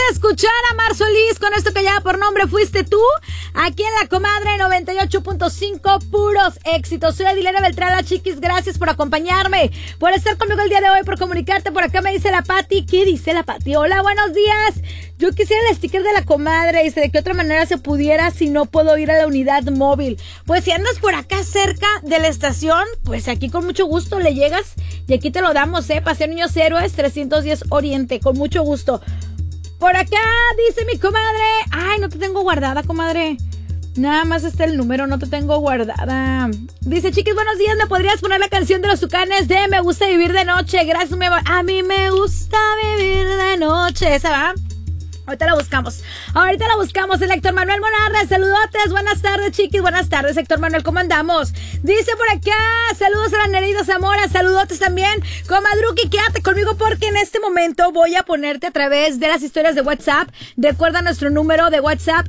de escuchar a Mar Solís con esto que lleva por nombre Fuiste Tú, aquí en La Comadre 98.5, puros éxitos. Soy Adilena Beltrán, la chiquis, gracias por acompañarme, por estar conmigo el día de hoy, por comunicarte. Por acá me dice la Pati. ¿Qué dice la Pati? Hola, buenos días. Yo quisiera el sticker de La Comadre. Dice, ¿de qué otra manera se pudiera si no puedo ir a la unidad móvil? Pues si andas por acá cerca de la estación, pues aquí con mucho gusto le llegas y aquí te lo damos, Paseo Niños Héroes 310 Oriente, con mucho gusto. Por acá dice mi comadre, ay, no te tengo guardada, comadre. Nada más está el número, no te tengo guardada. Dice, chiquis, buenos días, ¿me podrías poner la canción de los Tucanes de Me gusta vivir de noche? Gracias, a mí me gusta vivir de noche. ¿Esa va? Ahorita la buscamos. El Héctor Manuel Monarra, saludotes, buenas tardes, chiquis, buenas tardes, Héctor Manuel, ¿cómo andamos? Dice por acá, saludos a la Nereida Zamora, saludotes también. Comadruki, quédate conmigo porque en este momento voy a ponerte a través de las historias de WhatsApp. Recuerda nuestro número de WhatsApp,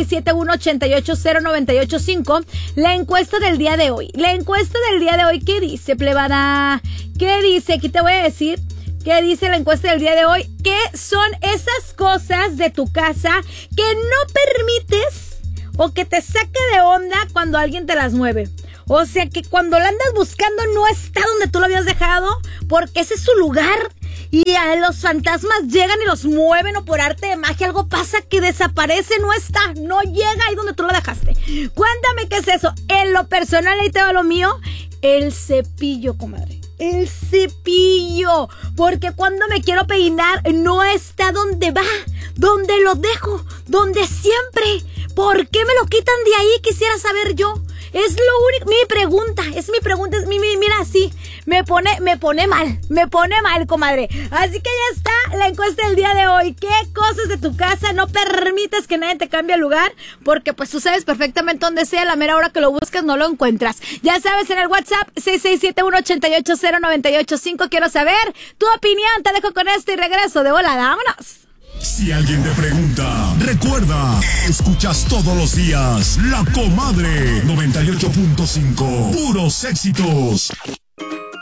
6671-880-985, la encuesta del día de hoy. ¿Qué dice, plebada? ¿Qué dice? Aquí te voy a decir. ¿Qué dice la encuesta del día de hoy? ¿Qué son esas cosas de tu casa que no permites o que te saca de onda cuando alguien te las mueve? O sea, que cuando la andas buscando no está donde tú lo habías dejado, porque ese es su lugar y a los fantasmas llegan y los mueven, o por arte de magia algo pasa que desaparece, no está, no llega ahí donde tú lo dejaste. Cuéntame qué es eso. En lo personal, ahí te va lo mío, el cepillo, comadre. El cepillo, porque cuando me quiero peinar no está donde va, donde lo dejo, donde siempre. ¿Por qué me lo quitan de ahí? Quisiera saber yo. Es lo único, mi pregunta, mira, sí, me pone mal, comadre. Así que ya está la encuesta del día de hoy. ¿Qué cosas de tu casa no permites que nadie te cambie el lugar? Porque pues tú sabes perfectamente dónde sea, la mera hora que lo buscas no lo encuentras. Ya sabes, en el WhatsApp 6671-880-985, quiero saber tu opinión. Te dejo con esto y regreso de volada. ¡Vámonos! Si alguien te pregunta, recuerda, escuchas todos los días La Comadre 98.5, puros éxitos.